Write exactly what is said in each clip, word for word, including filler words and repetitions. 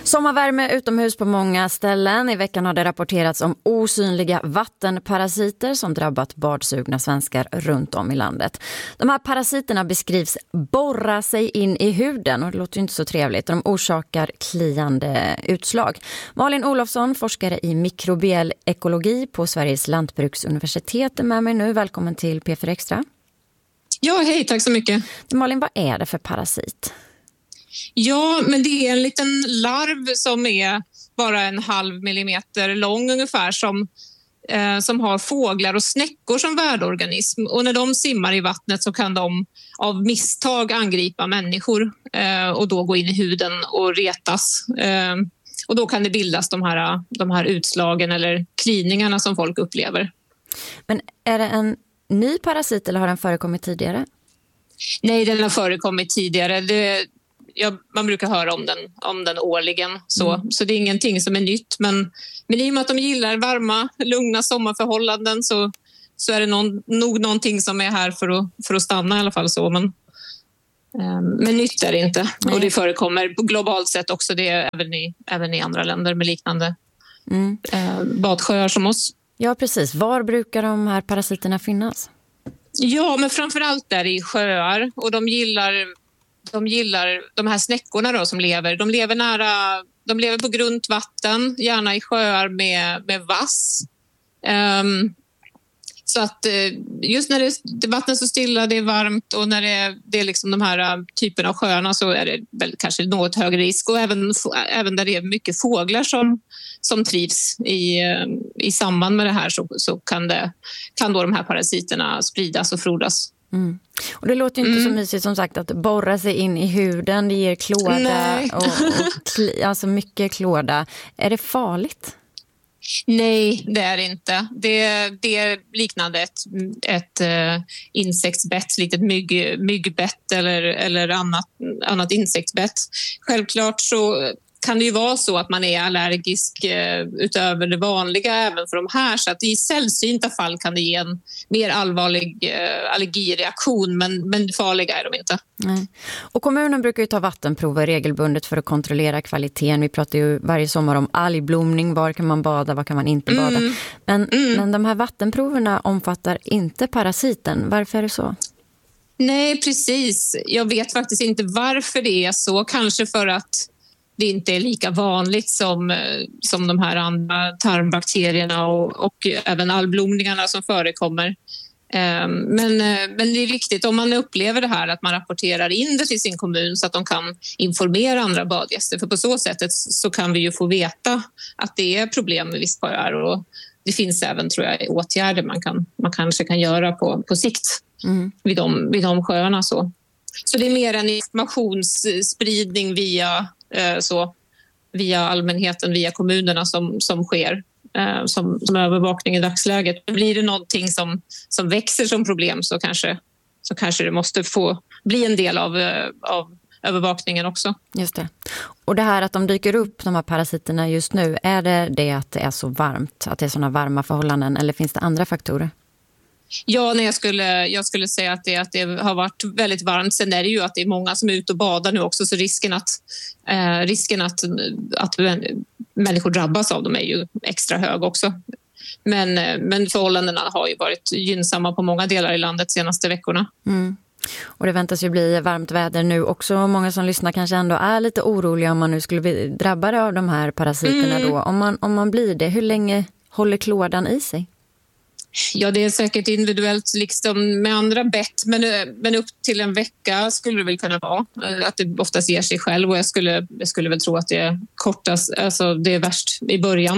Sommarvärme utomhus på många ställen. I veckan har det rapporterats om osynliga vattenparasiter som drabbat badsugna svenskar runt om i landet. De här parasiterna beskrivs borra sig in i huden och det låter ju inte så trevligt. De orsakar kliande utslag. Malin Olofsson, forskare i mikrobiell ekologi på Sveriges lantbruksuniversitet, är med mig nu. Välkommen till P fyra Extra. Ja, hej, tack så mycket. Malin, vad är det för parasit? Ja, men det är en liten larv som är bara en halv millimeter lång ungefär som, eh, som har fåglar och snäckor som värdorganism. Och när de simmar i vattnet så kan de av misstag angripa människor eh, och då gå in i huden och retas. Eh, och då kan det bildas de här, de här utslagen eller kliningarna som folk upplever. Men är det en ny parasit eller har den förekommit tidigare? Nej, den har förekommit tidigare. Det Ja, man brukar höra om den, om den årligen, så, mm. så det är ingenting som är nytt. Men, men i och med att de gillar varma, lugna sommarförhållanden så, så är det någon, nog någonting som är här för att, för att stanna i alla fall. Så. Men, eh, men nytt är det inte. Nej. Och det förekommer globalt sett också, det är även i, även i andra länder med liknande mm. eh, badsjöar som oss. Ja, precis. Var brukar de här parasiterna finnas? Ja, men framförallt där i sjöar, och de gillar... De gillar de här snäckorna då som lever. De lever nära, de lever på grunt vatten, gärna i sjöar med, med vass. Um, så att just när det, det vattnet är så stilla, det är varmt och när det, det är liksom de här typerna av sjöarna så är det väl kanske något högre risk. Och även, även där det är mycket fåglar som, som trivs i, i samband med det här så, så kan, det, kan då de här parasiterna spridas och frodas. Mm. Och det låter ju inte mm. så mysigt som sagt att borra sig in i huden, det ger klåda och, och kli, alltså mycket klåda. Är det farligt? Nej, det är det inte. Det, det är liknande ett, ett uh, insektsbett, litet mygg, myggbett eller, eller annat, annat insektsbett. Självklart så kan det ju vara så att man är allergisk eh, utöver det vanliga även för de här. Så att i sällsynta fall kan det ge en mer allvarlig eh, allergireaktion, men, men farliga är de inte. Nej. Och kommunen brukar ju ta vattenprover regelbundet för att kontrollera kvaliteten. Vi pratar ju varje sommar om algblomning, var kan man bada, var kan man inte bada. Mm. Men, mm. men de här vattenproverna omfattar inte parasiten. Varför är det så? Nej, precis. Jag vet faktiskt inte varför det är så. Kanske för att det inte är lika vanligt som, som de här andra tarmbakterierna och, och även algblomningarna som förekommer. Men, men det är viktigt om man upplever det här att man rapporterar in det till sin kommun så att de kan informera andra badgäster. För på så sättet så kan vi ju få veta att det är problem med visparar och det finns även, tror jag, åtgärder man, kan, man kanske kan göra på, på sikt mm. vid, de, vid de sjöarna. Så. så det är mer en informationsspridning via Så via allmänheten, via kommunerna som, som sker eh, som, som övervakning i dagsläget. Blir det någonting som, som växer som problem så kanske, så kanske det måste få bli en del av, av övervakningen också. Just det. Och det här att de dyker upp, de här parasiterna just nu, är det det att det är så varmt, att det är sådana varma förhållanden eller finns det andra faktorer? Ja, nej, jag, skulle, jag skulle säga att det, att det har varit väldigt varmt. Sen är det ju att det är många som är ute och badar nu också, så risken att, eh, risken att, att människor drabbas av dem är ju extra hög också. Men, men förhållandena har ju varit gynnsamma på många delar i landet de senaste veckorna. Mm. Och det väntas ju bli varmt väder nu också. Många som lyssnar kanske ändå är lite oroliga om man nu skulle bli drabbade av de här parasiterna mm. då. Om man, om man blir det, hur länge håller klådan i sig? Ja, det är säkert individuellt liksom med andra bett, men, men upp till en vecka skulle det väl kunna vara. Att det oftast ger sig själv och jag skulle, jag skulle väl tro att det är kortast, alltså det är värst i början.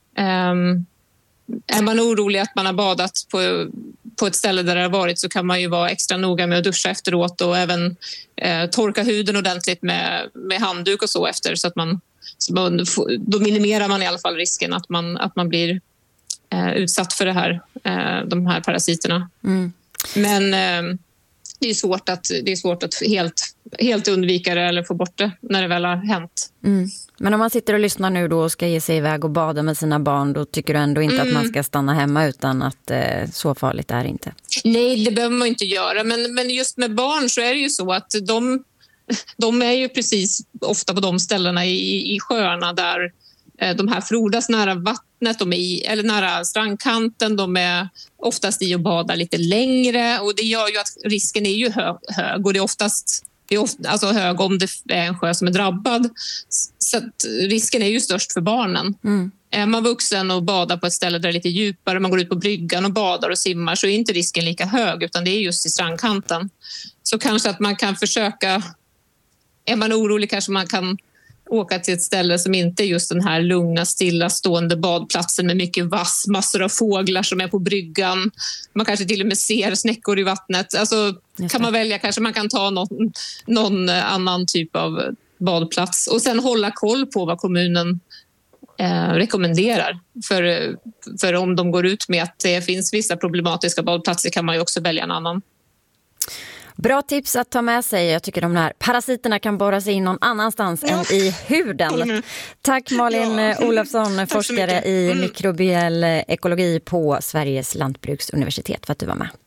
Um, är man orolig att man har badat på, på ett ställe där det har varit så kan man ju vara extra noga med att duscha efteråt och även eh, torka huden ordentligt med, med handduk och så efter så att man, så man, då minimerar man i alla fall risken att man, att man blir Eh, utsatt för det här, eh, de här parasiterna. Mm. Men eh, det är svårt att, det är svårt att helt, helt undvika det eller få bort det när det väl har hänt. Mm. Men om man sitter och lyssnar nu då och ska ge sig iväg och bada med sina barn, då tycker du ändå inte mm. att man ska stanna hemma utan att eh, så farligt är det inte? Nej, det behöver man inte göra. Men, men just med barn så är det ju så att de de är ju precis ofta på de ställena i, i sjöarna där eh, de här frodas nära vattnet, de är i, eller nära strandkanten, de är oftast i och badar lite längre och det gör ju att risken är ju hög, hög och det är oftast det är ofta, alltså hög om det är en sjö som är drabbad. Så att risken är ju störst för barnen. Mm. Är man vuxen och badar på ett ställe där det är lite djupare, man går ut på bryggan och badar och simmar, så är inte risken lika hög, utan det är just i strandkanten. Så kanske att man kan försöka, är man orolig kanske man kan åka till ett ställe som inte är just den här lugna, stillastående badplatsen med mycket vass, massor av fåglar som är på bryggan. Man kanske till och med ser snäckor i vattnet. Alltså kan man välja, kanske man kan ta någon, någon annan typ av badplats. Och sen hålla koll på vad kommunen eh, rekommenderar. För, för om de går ut med att det finns vissa problematiska badplatser kan man ju också välja en annan. Bra tips att ta med sig. Jag tycker de här parasiterna kan borra sig in någon annanstans ja. än i huden. Tack Malin ja. Olofsson, Tack forskare i mikrobiell ekologi på Sveriges lantbruksuniversitet, för att du var med.